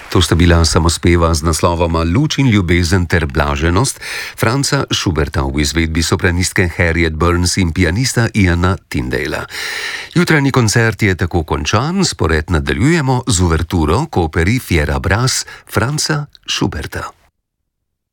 To sta bila samospeva z naslovoma Luč in ljubezen ter blaženost Franza Schuberta v izvedbi sopranistke Harriet Burns in pianista Iana Tyndala. Jutranji koncert je tako končan, spored nadaljujemo z uverturo k operi Fiera Brass Franza Schuberta.